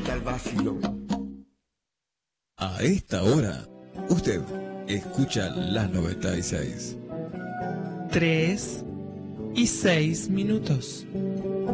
gusta el vacilón. A esta hora, usted escucha la 96. 3:06.